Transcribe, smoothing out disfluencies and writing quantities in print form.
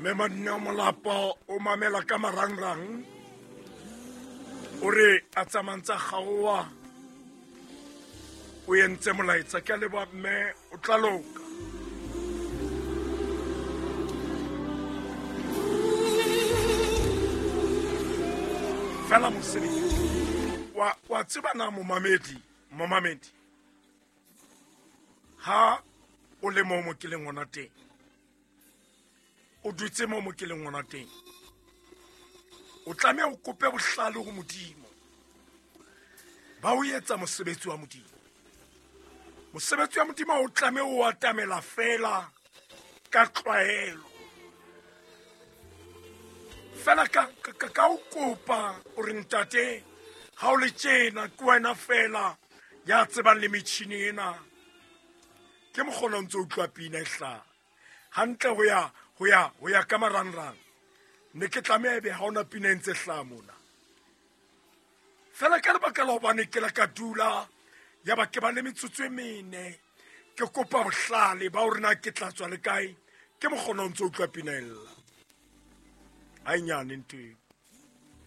Me manna molapa o mamela ka marangrang o re a tsamantsa gaoa o entse molaetsa ke a leboa mme o tla loka fela mosebetsi wa tseba na momamedi ha o le mo ke leng ngwana teng o dutse mo ke leng ngwana teng o tlameha o kope bohlale go modimo ba o etsa mosebetsi wa modimo o tlameha o atamela fela ka tlwaelo fela ka o kopa o re ntate ha o le tjena ke wena fela ya tsebang le metšhini ena ke mokgona ntse o tloa pina e hlaha hantle ho ya ka marangrang ne ke tlameha ebe ha ona pina e ntse hlaha mona fela ka lebaka la hobane ke la ka dula ya ba ke ba le metsotso e mene ke kopa bohlale ba hore na ke tla tswa le kae ke mokgona ntse o tloa pina ella ha e nyane ntwe